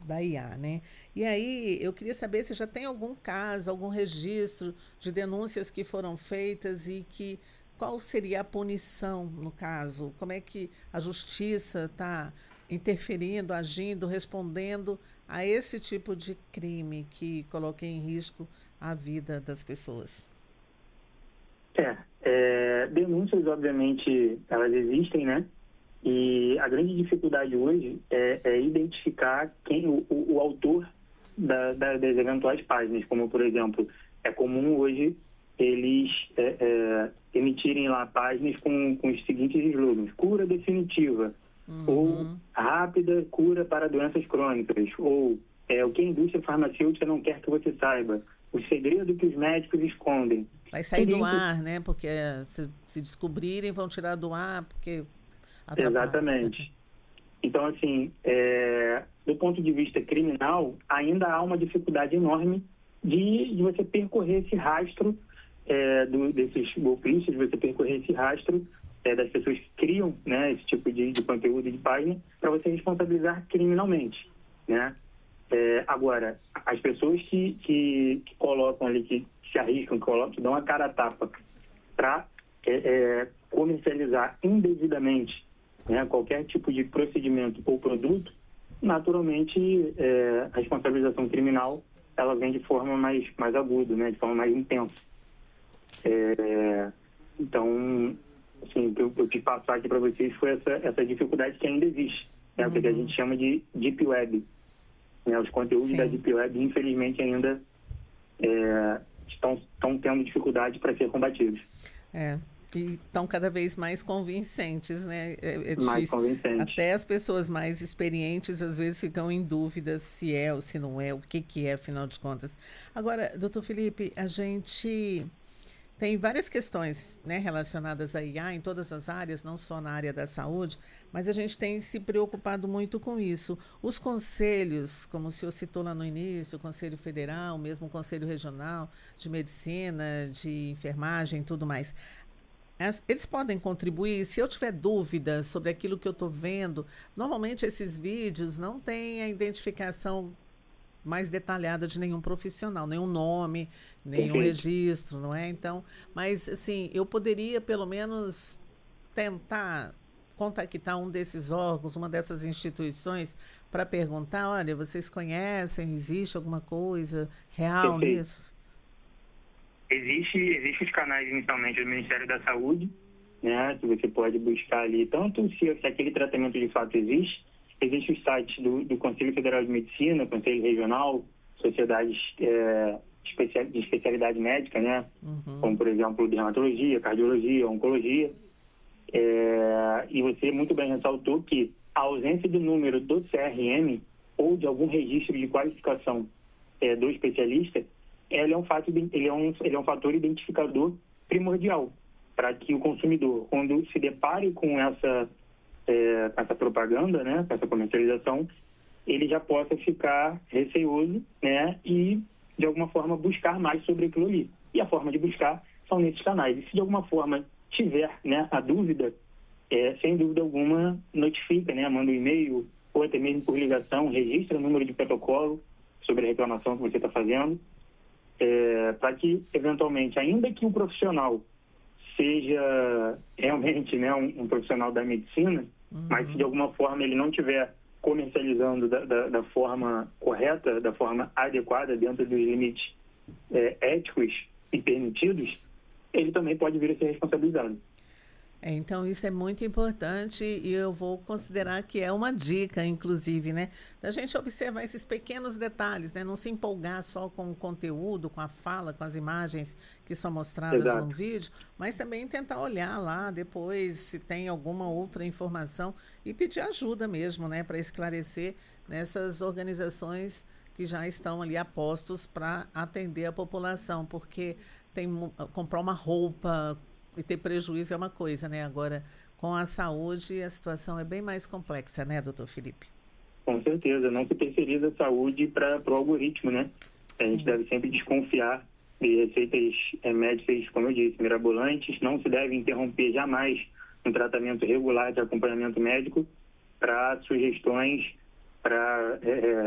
da IA, né? E aí eu queria saber se já tem algum caso, algum registro de denúncias que foram feitas e que qual seria a punição no caso? Como é que a justiça está interferindo, agindo, respondendo a esse tipo de crime que coloca em risco a vida das pessoas? Denúncias, obviamente, elas existem, né? E a grande dificuldade hoje é identificar quem o autor das eventuais páginas, como, por exemplo, é comum hoje eles emitirem lá páginas com os seguintes slogans: cura definitiva, ou rápida cura para doenças crônicas, ou o que a indústria farmacêutica não quer que você saiba, o segredo que os médicos escondem. Vai sair Tudo do isso. ar, né? Porque se descobrirem, vão tirar do ar, porque atrapalha. Exatamente. Então, assim, do ponto de vista criminal, ainda há uma dificuldade enorme de você percorrer esse rastro desses golpistas, de você percorrer esse rastro das pessoas que criam, né, esse tipo de conteúdo de página, para você responsabilizar criminalmente, né? Agora, as pessoas que colocam ali, que se arriscam, que dão a cara a tapa para comercializar indevidamente, né, qualquer tipo de procedimento ou produto, naturalmente a responsabilização criminal ela vem de forma mais aguda, né, de forma mais intensa. Então, assim, o que eu quis passar aqui para vocês foi essa dificuldade que ainda existe, né, o que a gente chama de Deep Web. Né, os conteúdos da Deep Web, infelizmente, ainda estão tendo dificuldade para ser combatidos. E estão cada vez mais convincentes, né? É Mais difícil. convincentes. Até as pessoas mais experientes às vezes ficam em dúvida se é ou se não é, o que é, afinal de contas. Agora, doutor Felipe, a gente tem várias questões, né, relacionadas à IA em todas as áreas, não só na área da saúde, mas a gente tem se preocupado muito com isso. Os conselhos, como o senhor citou lá no início, o Conselho Federal, mesmo o Conselho Regional de Medicina, de Enfermagem e tudo mais, eles podem contribuir. Se eu tiver dúvidas sobre aquilo que eu estou vendo, normalmente esses vídeos não têm a identificação mais detalhada de nenhum profissional, nenhum nome, nenhum Perfeito. registro, não é? Então, mas assim, eu poderia pelo menos tentar contactar um desses órgãos, uma dessas instituições, para perguntar, olha, vocês conhecem, existe alguma coisa real Perfeito. nisso? Existe os canais inicialmente do Ministério da Saúde, né, que você pode buscar ali, tanto se aquele tratamento de fato existe os sites do Conselho Federal de Medicina, Conselho Regional, sociedades de especialidade médica, né, como, por exemplo, dermatologia, cardiologia, oncologia, e você muito bem ressaltou que a ausência do número do CRM ou de algum registro de qualificação do especialista, ele é um fator identificador primordial para que o consumidor, quando se depare com essa propaganda, né, com essa comercialização, ele já possa ficar receoso, né, e de alguma forma buscar mais sobre aquilo ali. E a forma de buscar são nesses canais. E se de alguma forma tiver, né, a dúvida, sem dúvida alguma, notifica, né, manda um e-mail ou até mesmo por ligação, registra o número de protocolo sobre a reclamação que você está fazendo, para que, eventualmente, ainda que o profissional seja realmente, né, um profissional da medicina, mas se de alguma forma ele não estiver comercializando da forma correta, da forma adequada, dentro dos limites éticos e permitidos, ele também pode vir a ser responsabilizado. Então, isso é muito importante e eu vou considerar que é uma dica, inclusive, né? Da gente observar esses pequenos detalhes, né? Não se empolgar só com o conteúdo, com a fala, com as imagens que são mostradas Exato. no vídeo, mas também tentar olhar lá depois se tem alguma outra informação e pedir ajuda mesmo, né? Para esclarecer nessas organizações que já estão ali a postos para atender a população, porque comprar uma roupa e ter prejuízo é uma coisa, né? Agora, com a saúde, a situação é bem mais complexa, né, doutor Felipe? Com certeza, não se terceiriza a saúde para o algoritmo, né? A gente deve sempre desconfiar de receitas médicas, como eu disse, mirabolantes, não se deve interromper jamais um tratamento regular de acompanhamento médico para sugestões, para